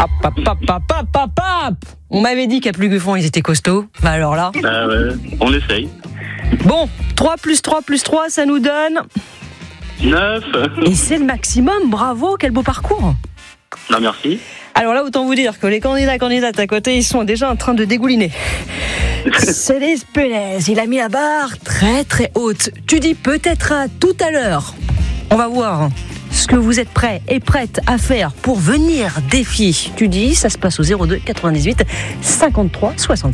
Hop, hop, hop, hop, hop, hop, hop. On m'avait dit qu'à Pluguefont, ils étaient costauds. Bah alors là. Ah ouais, on essaye. Bon, 3 plus 3 plus 3, ça nous donne 9. Et c'est le maximum, bravo, quel beau parcours. Non, merci. Alors là, autant vous dire que les candidates à côté, ils sont déjà en train de dégouliner. C'est les Pélez, il a mis la barre très très haute. Tu dis peut-être à tout à l'heure. On va voir ce que vous êtes prêts et prêtes à faire pour venir défier. Tu dis, ça se passe au 02 98 53 66.